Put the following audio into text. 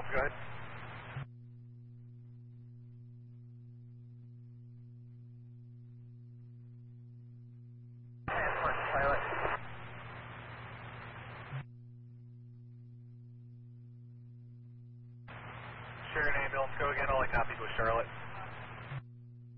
Go ahead. Pilot. Sheridan ambulance, go again. All I copied was Charlotte.